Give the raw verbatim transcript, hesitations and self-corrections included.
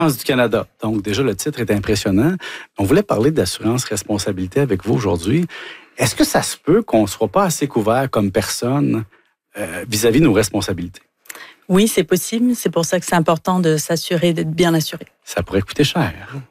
du Canada. Donc, déjà, le titre est impressionnant. On voulait parler d'assurance responsabilité avec vous aujourd'hui. Est-ce que ça se peut qu'on ne soit pas assez couvert comme personne euh, vis-à-vis de nos responsabilités? Oui, c'est possible. C'est pour ça que c'est important de s'assurer d'être bien assuré. Ça pourrait coûter cher.